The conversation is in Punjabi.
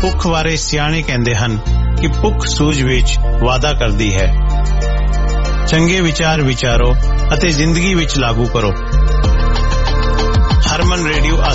ਭੁੱਖ ਬਾਰੇ ਸਿਆਣੇ ਕਹਿੰਦੇ ਹਨ ਕਿ ਭੁੱਖ ਸੂਝ ਵਿੱਚ ਵਾਧਾ ਕਰਦੀ ਹੈ। ਚੰਗੇ ਵਿਚਾਰ ਵਿਚਾਰੋ ਅਤੇ ਜ਼ਿੰਦਗੀ ਵਿੱਚ ਲਾਗੂ ਕਰੋ। ਹਰਮਨ ਰੇਡੀਓ